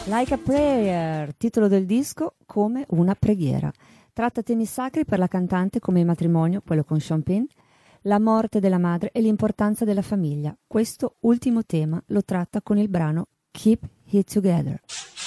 Like a Prayer, titolo del disco Come una preghiera. Tratta temi sacri per la cantante come il matrimonio, quello con Sean Penn, la morte della madre e l'importanza della famiglia. Questo ultimo tema lo tratta con il brano Keep It Together.